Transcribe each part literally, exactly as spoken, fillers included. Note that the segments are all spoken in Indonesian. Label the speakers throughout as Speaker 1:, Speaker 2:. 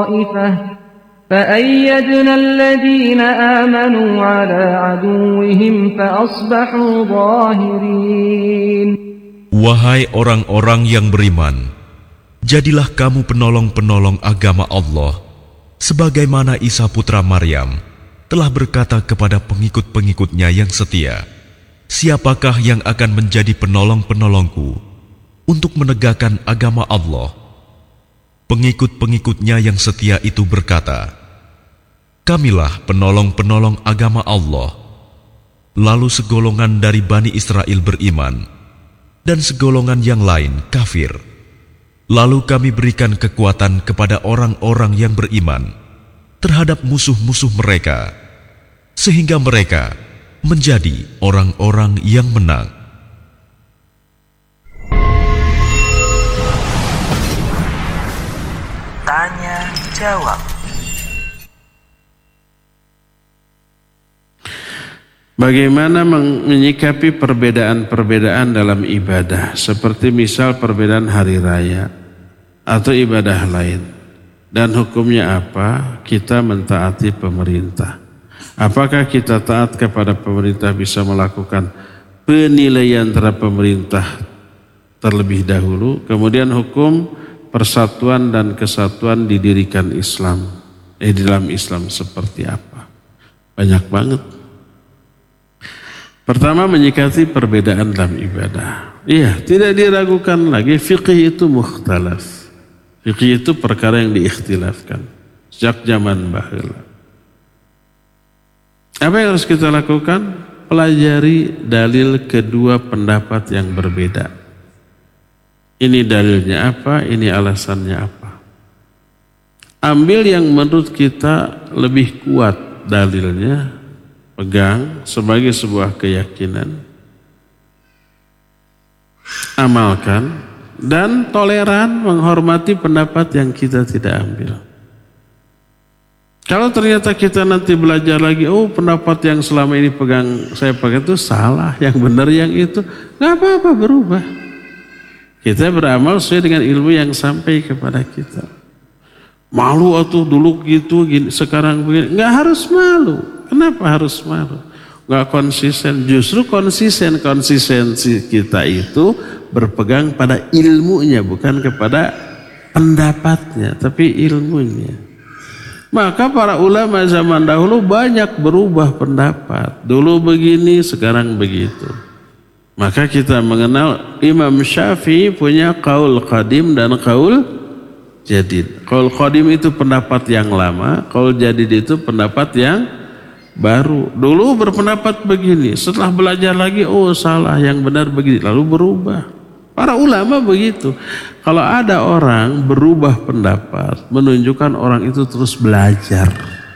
Speaker 1: طَائِفَةٌ فَأَيَّدْنَا الَّذِينَ آمَنُوا عَلَى عَدُوِّهِمْ فَأَصْبَحُوا ظَاهِرِينَ.
Speaker 2: Wahai orang-orang yang beriman, jadilah kamu penolong-penolong agama Allah, sebagaimana Isa putra Maryam telah berkata kepada pengikut-pengikutnya yang setia, siapakah yang akan menjadi penolong-penolongku untuk menegakkan agama Allah? Pengikut-pengikutnya yang setia itu berkata, kamilah penolong-penolong agama Allah. Lalu segolongan dari Bani Israel beriman, dan segolongan yang lain kafir. Lalu kami berikan kekuatan kepada orang-orang yang beriman terhadap musuh-musuh mereka, sehingga mereka menjadi orang-orang yang menang.
Speaker 3: Tanya jawab.
Speaker 4: Bagaimana menyikapi perbedaan-perbedaan dalam ibadah, seperti misal perbedaan hari raya atau ibadah lain, dan hukumnya apa kita mentaati pemerintah? Apakah kita taat kepada pemerintah bisa melakukan penilaian terhadap pemerintah terlebih dahulu, kemudian hukum persatuan dan kesatuan didirikan Islam, eh dalam Islam seperti apa? Banyak banget. Pertama, menyikapi perbedaan dalam ibadah. Iya, tidak diragukan lagi, fikih itu mukhtalaf. Fikih itu perkara yang diikhtilafkan sejak zaman bahula. Apa yang harus kita lakukan? Pelajari dalil kedua pendapat yang berbeda. Ini dalilnya apa, ini alasannya apa. Ambil yang menurut kita lebih kuat dalilnya, pegang sebagai sebuah keyakinan, amalkan, dan toleran menghormati pendapat yang kita tidak ambil. Kalau ternyata kita nanti belajar lagi, oh pendapat yang selama ini pegang saya pegang itu salah, yang benar yang itu, nggak apa-apa, berubah. Kita beramal sesuai dengan ilmu yang sampai kepada kita. Malu atau dulu gitu, gini, sekarang begini. Nggak harus malu. Kenapa harus malu? Nggak konsisten. Justru konsisten, konsistensi kita itu berpegang pada ilmunya, bukan kepada pendapatnya, tapi ilmunya. Maka para ulama zaman dahulu banyak berubah pendapat. Dulu begini, sekarang begitu. Maka kita mengenal Imam Syafi'i punya qaul qadim dan qaul jadid. Qaul qadim itu pendapat yang lama, qaul jadid itu pendapat yang baru. Dulu berpendapat begini, setelah belajar lagi, oh salah, yang benar begini, lalu berubah. Para ulama begitu. Kalau ada orang berubah pendapat, menunjukkan orang itu terus belajar.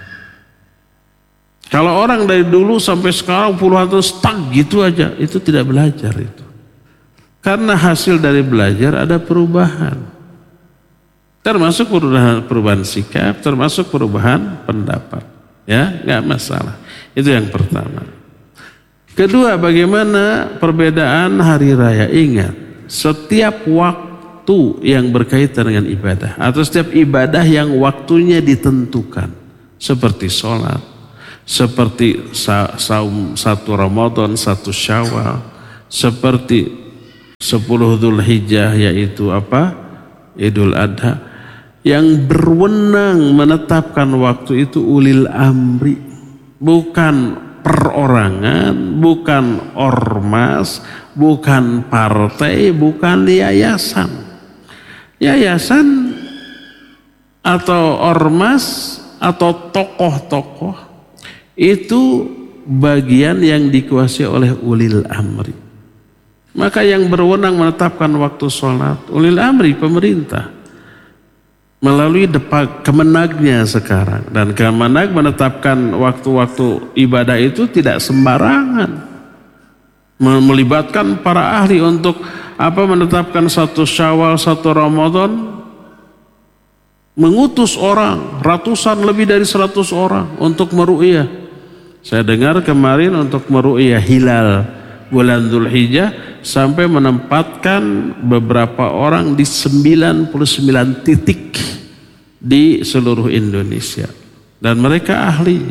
Speaker 4: Kalau orang dari dulu sampai sekarang puluhan tahun stuck gitu aja, itu tidak belajar itu. Karena hasil dari belajar ada perubahan. Termasuk perubahan, perubahan sikap, termasuk perubahan pendapat. Ya, nggak masalah. Itu yang pertama. Kedua, bagaimana perbedaan hari raya? Ingat, setiap waktu yang berkaitan dengan ibadah atau setiap ibadah yang waktunya ditentukan, seperti sholat, seperti saum satu Ramadan, satu Syawal, seperti sepuluh Dzulhijjah, yaitu apa? Idul Adha. Yang berwenang menetapkan waktu itu ulil amri, bukan perorangan, bukan ormas, bukan partai, bukan yayasan. Yayasan atau ormas atau tokoh-tokoh itu bagian yang dikuasai oleh ulil amri. Maka yang berwenang menetapkan waktu sholat, ulil amri, pemerintah. Melalui depak kemenagnya sekarang. Dan kemenag menetapkan waktu-waktu ibadah itu tidak sembarangan. Melibatkan para ahli untuk apa menetapkan satu Syawal, satu Ramadan. Mengutus orang, ratusan lebih dari seratus orang untuk meru'iyah. Saya dengar kemarin untuk meru'iyah hilal bulan Dzulhijjah sampai menempatkan beberapa orang di sembilan puluh sembilan titik di seluruh Indonesia. Dan mereka ahli.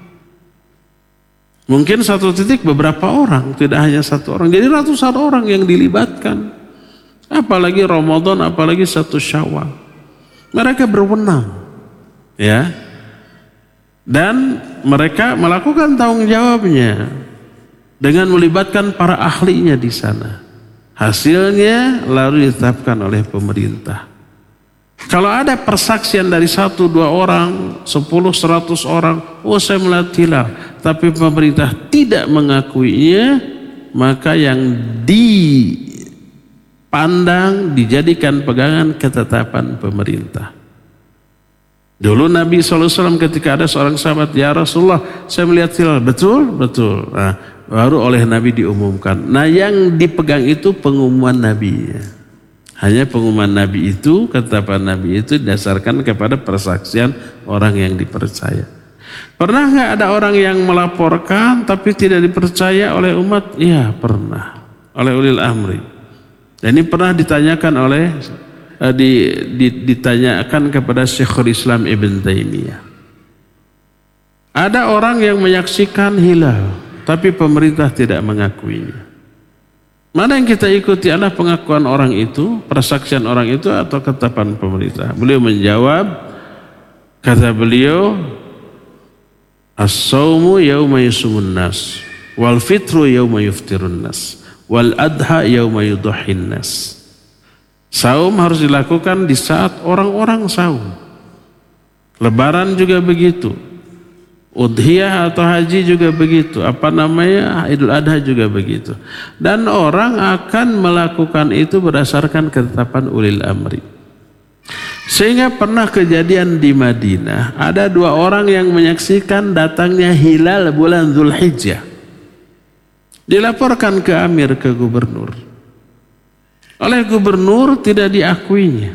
Speaker 4: Mungkin satu titik beberapa orang, tidak hanya satu orang. Jadi ratusan orang yang dilibatkan. Apalagi Ramadan, apalagi satu Syawal. Mereka berwenang. Ya. Dan mereka melakukan tanggung jawabnya dengan melibatkan para ahlinya di sana. Hasilnya lalu ditetapkan oleh pemerintah. Kalau ada persaksian dari satu dua orang, sepuluh seratus orang, oh saya melihat hilal, tapi pemerintah tidak mengakuinya, maka yang dipandang dijadikan pegangan ketetapan pemerintah. Dulu Nabi shallallahu alaihi wasallam ketika ada seorang sahabat, ya Rasulullah, saya melihat hilal, betul, betul. Nah, baru oleh Nabi diumumkan. Nah, yang dipegang itu pengumuman Nabi. Hanya pengumuman Nabi itu, ketetapan Nabi itu didasarkan kepada persaksian orang yang dipercaya. Pernah nggak ada orang yang melaporkan tapi tidak dipercaya oleh umat? Iya, pernah. Oleh ulil amri. Dan ini pernah ditanyakan oleh eh, di, di, ditanyakan kepada Syekhul Islam Ibn Taimiyah. Ada orang yang menyaksikan hilal tapi pemerintah tidak mengakuinya. Mana yang kita ikuti adalah pengakuan orang itu, persaksian orang itu, atau ketetapan pemerintah? Beliau menjawab, kata beliau, as-sawmu yawma yusumun nas, wal fitru yawma yuftirun nas, wal adha yawma yudhin nas. Saum harus dilakukan di saat orang-orang saum. Lebaran juga begitu. Udhiyah atau haji juga begitu. Apa namanya? Idul Adha juga begitu. Dan orang akan melakukan itu berdasarkan ketetapan ulil amri. Sehingga pernah kejadian di Madinah, ada dua orang yang menyaksikan datangnya hilal bulan Dzulhijjah. Dilaporkan ke amir, ke gubernur. Oleh gubernur tidak diakuinya.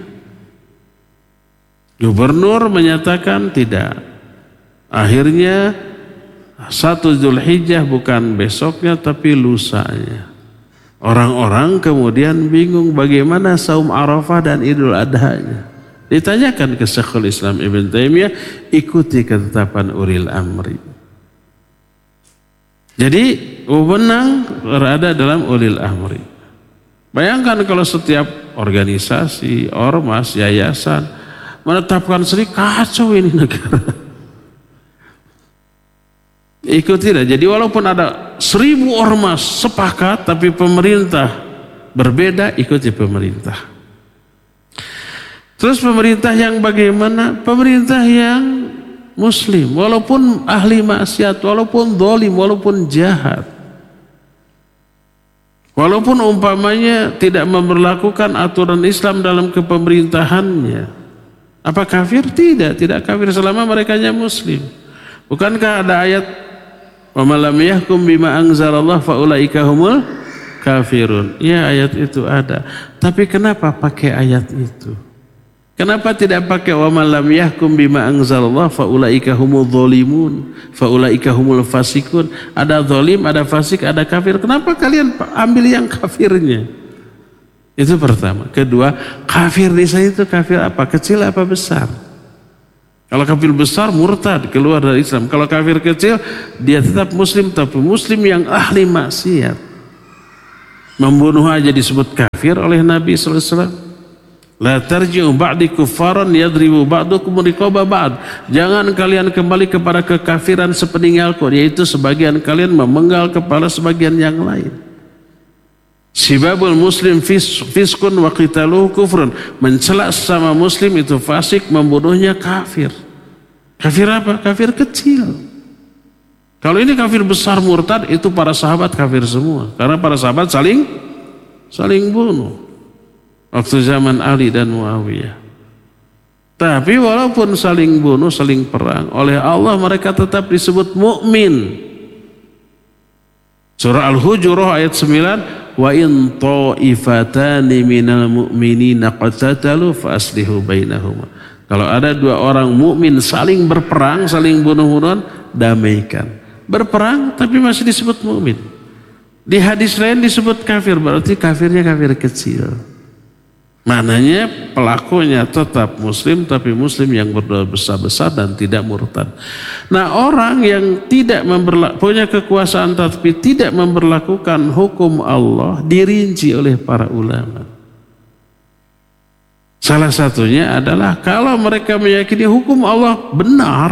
Speaker 4: Gubernur menyatakan tidak. Akhirnya satu Dzulhijjah bukan besoknya tapi lusanya. Orang-orang kemudian bingung bagaimana saum Arafah dan Idul Adha-nya. Ditanyakan ke Syekhul Islam Ibn Taimiyah, ikuti ketetapan ulil amri. Jadi wewenang berada dalam ulil amri. Bayangkan kalau setiap organisasi, ormas, yayasan menetapkan sendiri, kacau ini negara. Ikutilah. Jadi walaupun ada seribu ormas sepakat, tapi pemerintah berbeda, ikuti pemerintah. Terus pemerintah yang bagaimana? Pemerintah yang muslim, walaupun ahli maksiat, walaupun zalim, walaupun jahat. Walaupun umpamanya tidak memberlakukan aturan Islam dalam kepemerintahannya. Apa kafir? Tidak, tidak kafir selama merekanya muslim. Bukankah ada ayat wa man lam yahkum bima anzalallah faulaika humul kafirun? Ya, ayat itu ada. Tapi kenapa pakai ayat itu? Kenapa tidak pakai wa man lam yahkum bima anzalallah faulaika humul zalimun, faulaika humul fasikun? Ada zalim, ada fasik, ada kafir. Kenapa kalian ambil yang kafirnya? Itu pertama. Kedua, kafir di sana itu kafir apa? Kecil apa besar? Kalau kafir besar murtad, keluar dari Islam. Kalau kafir kecil, dia tetap muslim, tapi muslim yang ahli maksiat. Membunuh aja disebut kafir oleh Nabi sallallahu alaihi wasallam. La tarji'u ba'di kuffaran yadribu ba'dukum riqaba ba'd. Jangan kalian kembali kepada kekafiran sepeninggalku, yaitu sebagian kalian memenggal kepala sebagian yang lain. Sibabul muslim fis, fiskun wa qitaluhu kufrun. Mencela sesama muslim itu fasik, membunuhnya kafir. Kafir apa? Kafir kecil. Kalau ini kafir besar murtad, itu para sahabat kafir semua. Karena para sahabat saling saling bunuh waktu zaman Ali dan Muawiyah. Tapi walaupun saling bunuh, saling perang, oleh Allah mereka tetap disebut mukmin. Surah Al-Hujurat ayat sembilan, wa in ta'ifatani minal mu'minina qatatalu fa aslihu bainahuma. Kalau ada dua orang mukmin saling berperang, saling bunuh-bunuhan, damaikan. Berperang tapi masih disebut mukmin. Di hadis lain disebut kafir, berarti kafirnya kafir kecil. Maknanya pelakunya tetap muslim, tapi muslim yang berdosa besar-besar dan tidak murtad. Nah, orang yang tidak memberlaku, punya kekuasaan tapi tidak memberlakukan hukum Allah dirinci oleh para ulama. Salah satunya adalah kalau mereka meyakini hukum Allah benar,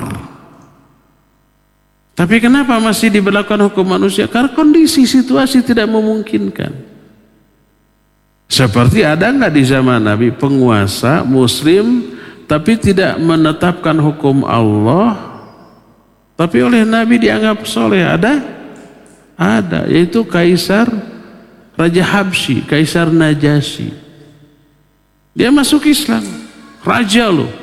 Speaker 4: tapi kenapa masih diberlakukan hukum manusia? Karena kondisi situasi tidak memungkinkan. Seperti ada nggak di zaman Nabi penguasa muslim tapi tidak menetapkan hukum Allah, tapi oleh Nabi dianggap soleh? Ada? Ada, yaitu Kaisar Raja Habsyi, Kaisar Najasyi. Dia masuk Islam, raja loh,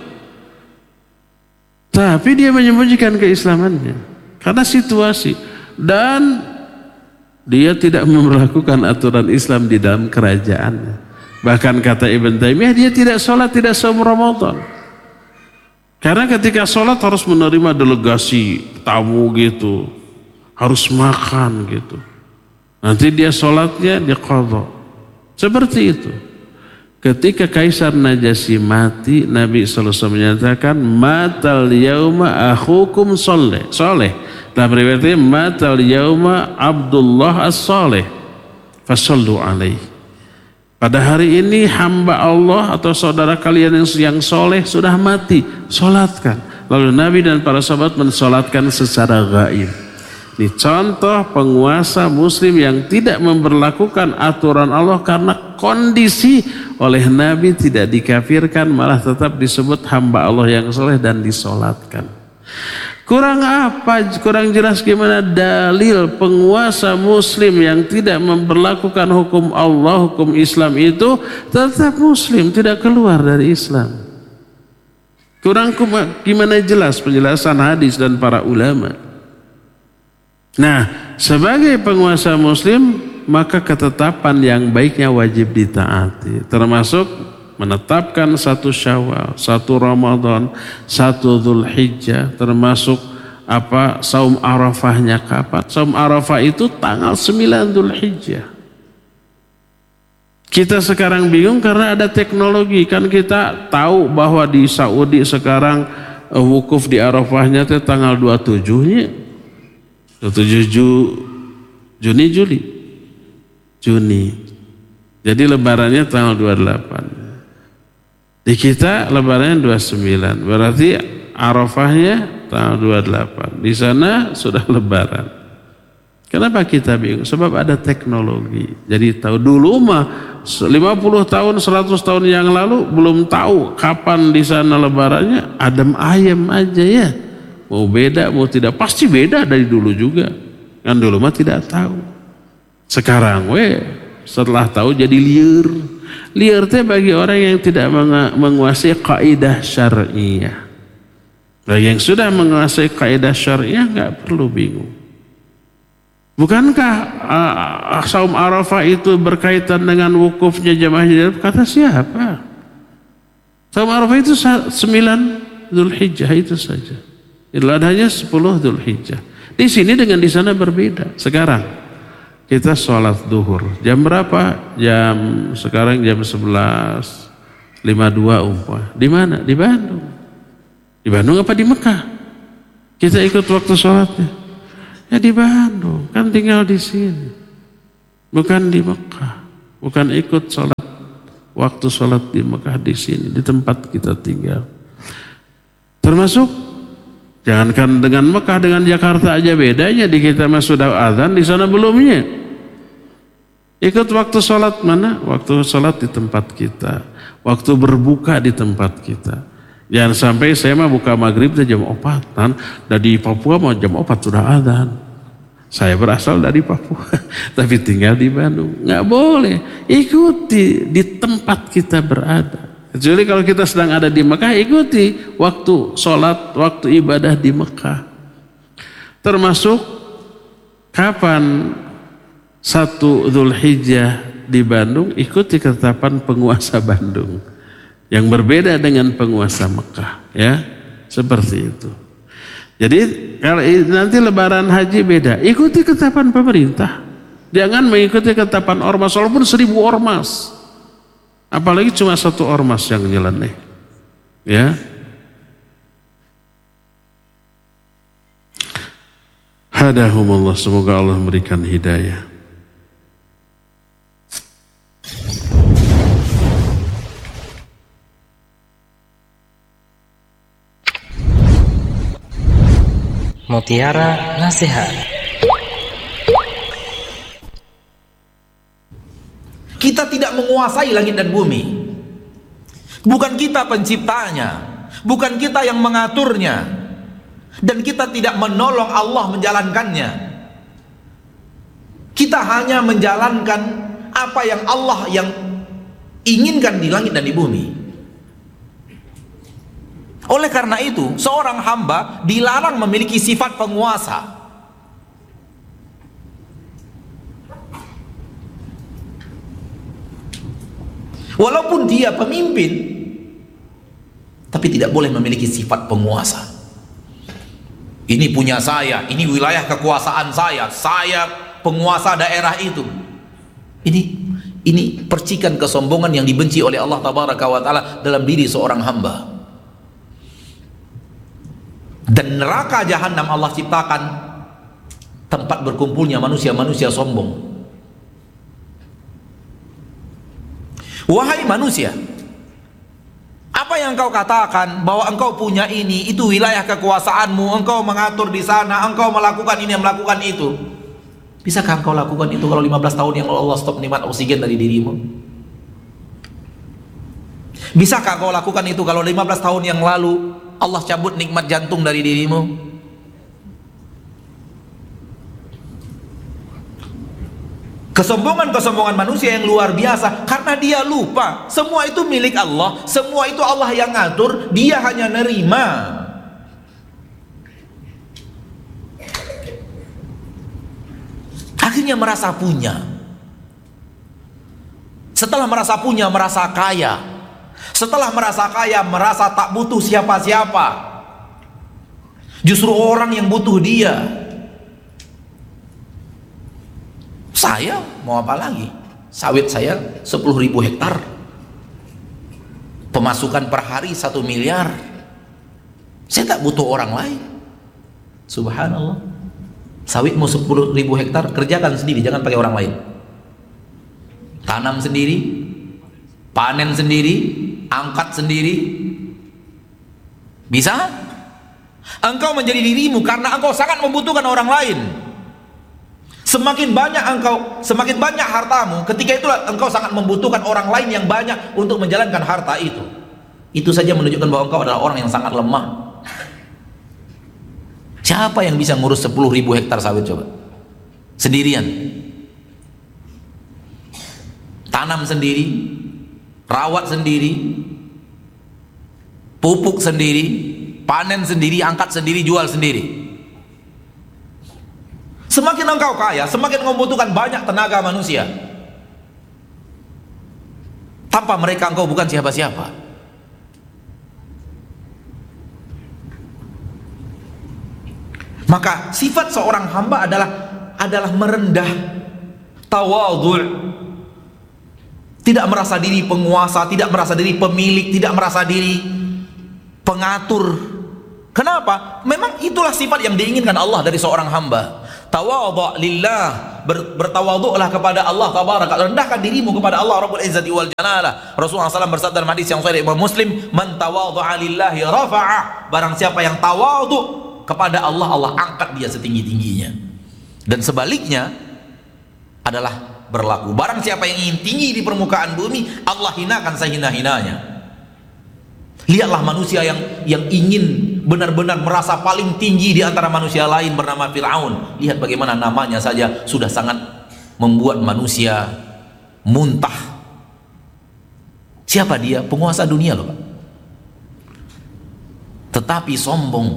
Speaker 4: tapi dia menyembunyikan keislamannya karena situasi, dan dia tidak memperlakukan aturan Islam di dalam kerajaannya. Bahkan kata Ibn Taimiyah, dia tidak sholat, tidak saum Ramadan. Karena ketika sholat harus menerima delegasi tamu gitu, harus makan gitu. Nanti dia sholatnya dia qadha. Seperti itu. Ketika Kaisar Najasyi mati, Nabi sallallahu alaihi wasallam menyatakan, matal yauma akhukum soleh. Soleh. Dalam riwayatnya, matal yauma Abdullah as-Saleh fasallu alaihi. Pada hari ini hamba Allah atau saudara kalian yang, yang soleh sudah mati, solatkan. Lalu Nabi dan para sahabat mensolatkan secara gaib. Ini contoh penguasa muslim yang tidak memberlakukan aturan Allah karena kondisi, oleh Nabi tidak dikafirkan, malah tetap disebut hamba Allah yang soleh dan disolatkan. Kurang apa? Kurang jelas gimana dalil penguasa muslim yang tidak memberlakukan hukum Allah, hukum Islam itu tetap muslim, tidak keluar dari Islam. Kurang gimana jelas penjelasan hadis dan para ulama. Nah, sebagai penguasa muslim, maka ketetapan yang baiknya wajib ditaati, termasuk menetapkan satu Syawal, satu Ramadan, satu Dzulhijjah, termasuk apa saum Arafahnya kapan? Saum Arafah itu tanggal sembilan Dzulhijjah. Kita sekarang bingung karena ada teknologi, kan kita tahu bahwa di Saudi sekarang uh, wukuf di Arafahnya itu tanggal dua puluh tujuh-nya. dua puluh tujuh Juni Juli. Juni. Jadi lebarannya tanggal dua puluh delapan. Di kita lebarannya dua puluh sembilan, berarti Arafahnya tanggal dua puluh delapan. Di sana sudah lebaran. Kenapa kita bingung? Sebab ada teknologi. Jadi tahu dulu mah lima puluh tahun, seratus tahun yang lalu belum tahu kapan di sana lebarannya, adem ayem aja ya. Mau beda, mau tidak, pasti beda dari dulu juga. Kan dulu mah tidak tahu. Sekarang we setelah tahu jadi liar. Liar itu bagi orang yang tidak menguasai kaidah syar'iyah. Bagi yang sudah menguasai kaidah syar'iyah nggak perlu bingung. Bukankah uh, saum Arafah itu berkaitan dengan wukufnya jamaah haji? Kata siapa? Saum Arafah itu sembilan Dzulhijjah itu saja. Idul Adhanya sepuluh Dzulhijjah. Di sini dengan di sana berbeda. Sekarang kita sholat duhur. Jam berapa? Jam sekarang jam sebelas lima puluh dua umpah. Di mana? Di Bandung. Di Bandung apa di Mekah? Kita ikut waktu sholatnya. Ya di Bandung. Kan tinggal di sini. Bukan di Mekah. Bukan ikut sholat. Waktu sholat di Mekah di sini. Di tempat kita tinggal. Termasuk jangankan dengan Mekah, dengan Jakarta aja bedanya. Di kita mah sudah azan, di sana belumnya. Ikut waktu sholat mana? Waktu sholat di tempat kita. Waktu berbuka di tempat kita. Jangan sampai saya mah buka maghrib jam opatan. Dari Papua mau jam opat sudah azan. Saya berasal dari Papua, tapi tinggal di Bandung. Nggak boleh. Ikuti di tempat kita berada. Kecuali kalau kita sedang ada di Mekah, ikuti waktu sholat, waktu ibadah di Mekah. Termasuk kapan satu Dzulhijjah di Bandung, ikuti ketetapan penguasa Bandung yang berbeda dengan penguasa Mekah, ya seperti itu. Jadi kalau nanti Lebaran Haji beda, ikuti ketetapan pemerintah. Jangan mengikuti ketetapan ormas, walaupun seribu ormas. Apalagi cuma satu ormas yang nyeleneh. Ya. Hadahumullah, semoga Allah memberikan hidayah.
Speaker 5: Mutiara Nasihat.
Speaker 6: Kita tidak menguasai langit dan bumi. Bukan kita penciptanya, bukan kita yang mengaturnya, dan kita tidak menolong Allah menjalankannya. Kita hanya menjalankan apa yang Allah yang inginkan di langit dan di bumi. Oleh karena itu, seorang hamba dilarang memiliki sifat penguasa. Walaupun dia pemimpin, tapi tidak boleh memiliki sifat penguasa. Ini punya saya, ini wilayah kekuasaan saya, saya penguasa daerah itu. Ini ini percikan kesombongan yang dibenci oleh Allah Tabaraka wa Ta'ala dalam diri seorang hamba. Dan neraka jahanam Allah ciptakan tempat berkumpulnya manusia-manusia sombong. Wahai manusia, apa yang engkau katakan bahwa engkau punya ini, itu wilayah kekuasaanmu, engkau mengatur di sana, engkau melakukan ini, melakukan itu. Bisakah engkau lakukan itu kalau lima belas tahun yang Allah stop nikmat oksigen dari dirimu? Bisakah engkau lakukan itu kalau lima belas tahun yang lalu Allah cabut nikmat jantung dari dirimu? Kesombongan-kesombongan manusia yang luar biasa karena dia lupa semua itu milik Allah, semua itu Allah yang ngatur, dia hanya nerima. Akhirnya merasa punya. Setelah merasa punya, merasa kaya. Setelah merasa kaya, merasa tak butuh siapa-siapa. Justru orang yang butuh dia. Saya mau apa lagi? Sawit saya sepuluh ribu hektar, pemasukan per hari satu miliar. Saya tak butuh orang lain. Subhanallah. Sawit mau sepuluh ribu hektar, kerjakan sendiri, jangan pakai orang lain. Tanam sendiri, panen sendiri, angkat sendiri. Bisa? Engkau menjadi dirimu karena engkau sangat membutuhkan orang lain. Semakin banyak engkau, semakin banyak hartamu, ketika itulah engkau sangat membutuhkan orang lain yang banyak untuk menjalankan harta itu. Itu saja menunjukkan bahwa engkau adalah orang yang sangat lemah. Siapa yang bisa ngurus sepuluh ribu hektar sawit coba? Sendirian. Tanam sendiri, rawat sendiri, pupuk sendiri, panen sendiri, angkat sendiri, jual sendiri. Semakin engkau kaya, semakin membutuhkan banyak tenaga manusia. Tanpa mereka engkau bukan siapa-siapa. Maka sifat seorang hamba adalah adalah merendah, tawadhu', tidak merasa diri penguasa, tidak merasa diri pemilik, tidak merasa diri pengatur. Kenapa? Memang itulah sifat yang diinginkan Allah dari seorang hamba. Tawadhu' lillah, ber, bertawadhu'lah kepada Allah tabaraka, rendahkan dirimu kepada Allah Rabbul Izzati wal Jalalah. Rasulullah shallallahu alaihi wasallam bersabda dalam hadis yang sahih Imam Muslim, man tawadhu'a lillahi rafa'ah, barang siapa yang tawadhu' kepada Allah, Allah angkat dia setinggi-tingginya. Dan sebaliknya adalah berlaku, barang siapa yang ingin tinggi di permukaan bumi, Allah hinakan sehina-hinanya. Lihatlah manusia yang yang ingin benar-benar merasa paling tinggi di antara manusia lain bernama Fir'aun. Lihat bagaimana namanya saja sudah sangat membuat manusia muntah. Siapa dia? Penguasa dunia loh Pak. Tetapi sombong.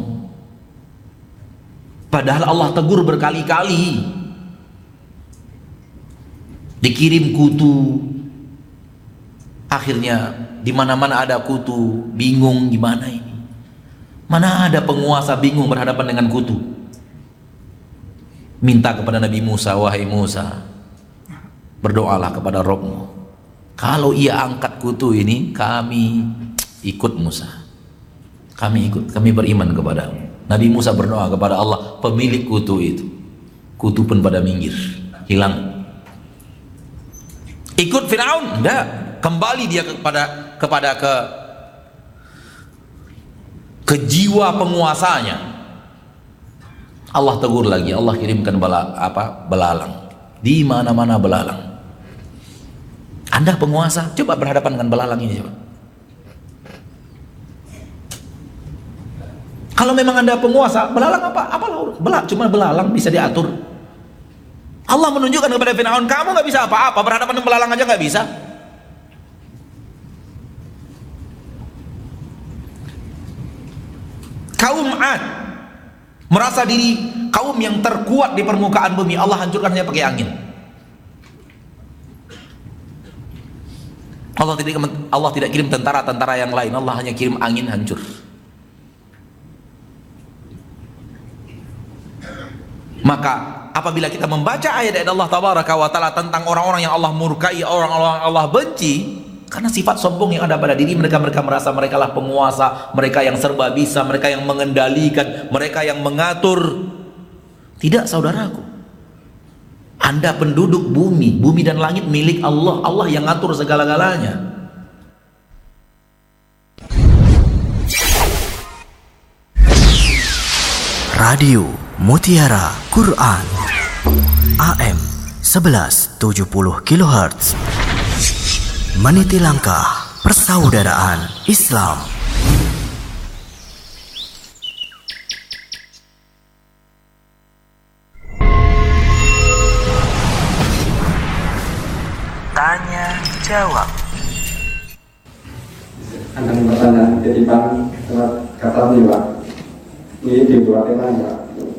Speaker 6: Padahal Allah tegur berkali-kali. Dikirim kutu. Akhirnya di mana-mana ada kutu, bingung gimana ini. Mana ada penguasa bingung berhadapan dengan kutu. Minta kepada Nabi Musa, wahai Musa, berdoalah kepada Rabbmu. Kalau ia angkat kutu ini, kami ikut Musa. Kami ikut, kami beriman kepadamu. Nabi Musa berdoa kepada Allah, pemilik kutu itu. Kutu pun pada minggir, hilang. Ikut Firaun? Enggak. Kembali dia kepada kepada ke ke jiwa penguasanya. Allah tegur lagi, Allah kirimkan bala, apa, belalang. Di mana-mana belalang. Anda penguasa, coba berhadapan dengan belalang ini coba. Kalau memang Anda penguasa, belalang apa? Apa belalang? Cuma belalang bisa diatur. Allah menunjukkan kepada Firaun, kamu nggak bisa apa-apa, berhadapan dengan belalang aja nggak bisa. Kaum Ad merasa diri kaum yang terkuat di permukaan bumi, Allah hancurkan hanya pakai angin. Allah tidak Allah tidak kirim tentara-tentara yang lain, Allah hanya kirim angin hancur. Maka apabila kita membaca ayat-ayat Allah Tabaraka wa Ta'ala tentang orang-orang yang Allah murkai, orang-orang yang Allah benci, karena sifat sombong yang ada pada diri mereka, mereka merasa mereka lah penguasa, mereka yang serba bisa, mereka yang mengendalikan, mereka yang mengatur. Tidak, saudaraku. Anda penduduk bumi, bumi dan langit milik Allah, Allah yang ngatur segala-galanya.
Speaker 3: Radio Mutiara Quran A M sebelas tujuh puluh kilohertz, meniti langkah persaudaraan Islam. Tanya jawab.
Speaker 5: Akan pertanyaan ketimbang kata Pak. Ini dibuatkan Pak.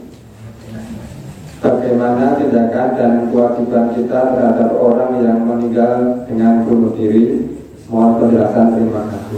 Speaker 5: Bagaimana tindakan dan kewajiban kita terhadap orang yang meninggal dengan bunuh diri? Mohon penjelasan, terima kasih.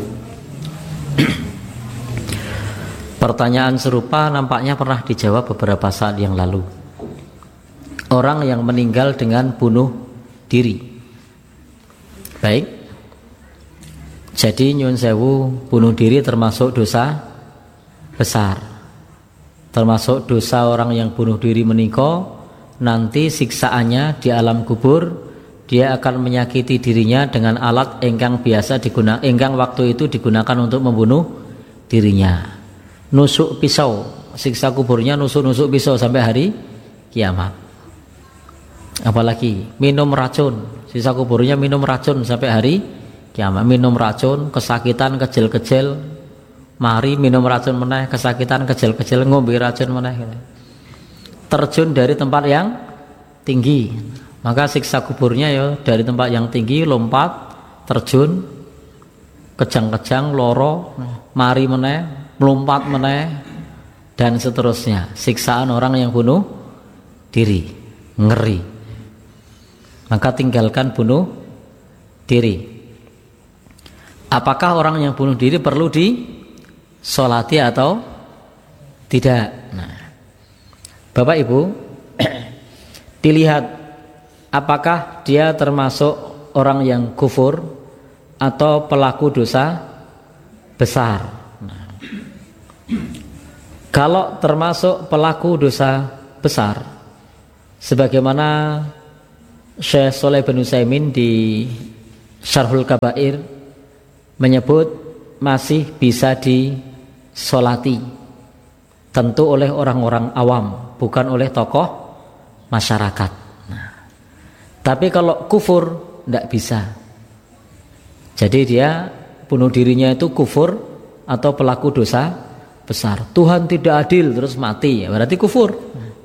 Speaker 7: Pertanyaan serupa nampaknya pernah dijawab beberapa saat yang lalu. Orang yang meninggal dengan bunuh diri. Baik. Jadi nyun sewu, bunuh diri termasuk dosa besar. Termasuk dosa orang yang bunuh diri menika, nanti siksaannya di alam kubur, dia akan menyakiti dirinya dengan alat engkang biasa digunakan, engkang waktu itu digunakan untuk membunuh dirinya. Nusuk pisau, siksa kuburnya nusuk-nusuk pisau sampai hari kiamat. Apalagi minum racun, siksa kuburnya minum racun sampai hari kiamat. Minum racun, kesakitan, kecil-kecil. Mari minum racun meneh, kesakitan kecil-kecil, ngombe racun meneh. Terjun dari tempat yang tinggi, maka siksa kuburnya ya dari tempat yang tinggi, lompat, terjun, kejang-kejang, loro, mari meneh, melompat meneh, dan seterusnya. Siksaan orang yang bunuh diri, ngeri. Maka tinggalkan bunuh diri. Apakah orang yang bunuh diri perlu di solati atau tidak? Nah, Bapak Ibu, dilihat apakah dia termasuk orang yang kufur atau pelaku dosa besar. Nah, kalau termasuk pelaku dosa besar, sebagaimana Syekh Shalih bin Utsaimin di Syarhul Kabair menyebut masih bisa di solati, tentu oleh orang-orang awam, bukan oleh tokoh masyarakat. Nah, tapi kalau kufur tidak bisa. Jadi dia bunuh dirinya itu kufur atau pelaku dosa besar. Tuhan tidak adil terus mati, ya berarti kufur.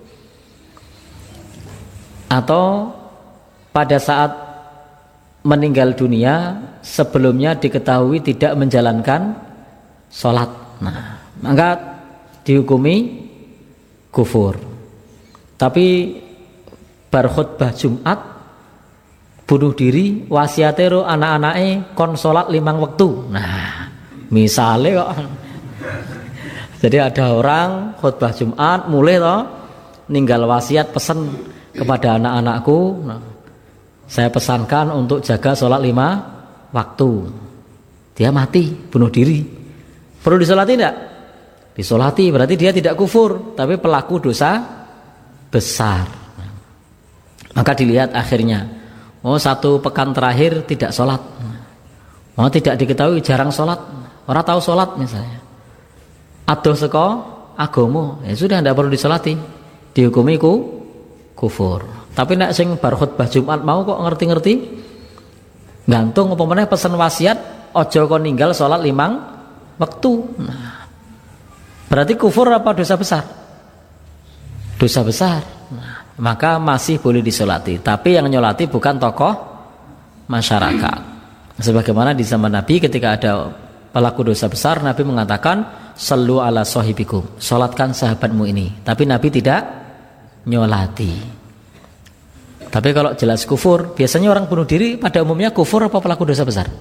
Speaker 7: Atau pada saat meninggal dunia sebelumnya diketahui tidak menjalankan sholat, nah maka dihukumi kufur. Tapi bar khutbah Jumat bunuh diri, wasiatero anak-anake kon sholat limang waktu. Nah misalnya kok jadi ada orang khutbah Jumat mulai toh ninggal wasiat pesen kepada anak-anakku, nah, saya pesankan untuk jaga sholat lima waktu. Dia mati, bunuh diri. Perlu disolati tidak? Disolati, berarti dia tidak kufur, tapi pelaku dosa besar. Maka dilihat akhirnya, oh satu pekan terakhir tidak sholat, oh tidak diketahui jarang sholat, orang tahu sholat misalnya. Adoh seko agomo, ya sudah tidak perlu disolati, dihukumi ku kufur. Tapi nek sing bar khutbah Jumat mau kok ngerti-ngerti, gantung apa meneh pesan wasiat, ojo kon ninggal sholat limang waktu. Nah, berarti kufur apa dosa besar? Dosa besar. Nah, maka masih boleh disolati. Tapi yang nyolati bukan tokoh masyarakat. Sebagaimana di zaman Nabi ketika ada pelaku dosa besar, Nabi mengatakan sallu ala sahibikum, solatkan sahabatmu ini. Tapi Nabi tidak nyolati. Tapi kalau jelas kufur, biasanya orang bunuh diri pada umumnya kufur apa pelaku dosa besar?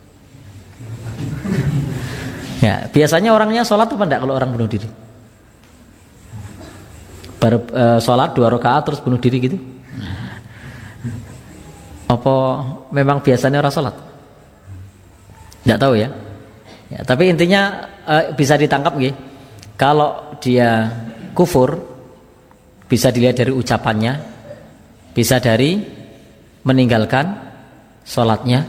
Speaker 7: Ya, biasanya orangnya sholat apa enggak kalau orang bunuh diri? Ber, e, sholat dua rakaat terus bunuh diri gitu? Apa memang biasanya orang sholat? Enggak tahu ya. Ya, tapi intinya e, bisa ditangkap gitu. Kalau dia kufur, bisa dilihat dari ucapannya, bisa dari meninggalkan sholatnya,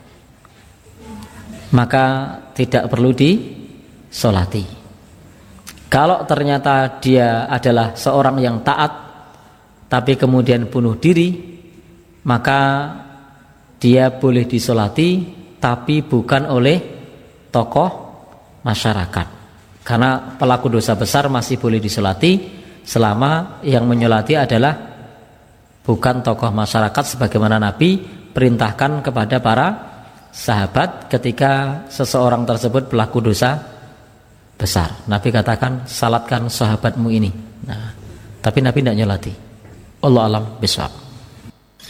Speaker 7: maka tidak perlu disolati. Kalau ternyata dia adalah seorang yang taat tapi kemudian bunuh diri, maka dia boleh disolati tapi bukan oleh tokoh masyarakat. Karena pelaku dosa besar masih boleh disolati selama yang menyolati adalah bukan tokoh masyarakat, sebagaimana Nabi perintahkan kepada para sahabat ketika seseorang tersebut pelaku dosa besar. Nabi katakan salatkan sahabatmu ini. Nah, tapi Nabi tidak nyolati. Wallahu a'lam bishawab.